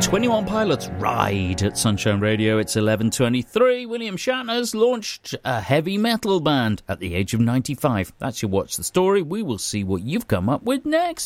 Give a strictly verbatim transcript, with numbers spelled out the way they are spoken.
twenty One Pilots Ride at Sunshine Radio. It's eleven twenty-three. William Shatner's launched a heavy metal band at the age of ninety-five. That's your Watch the Story. We will see what you've come up with next.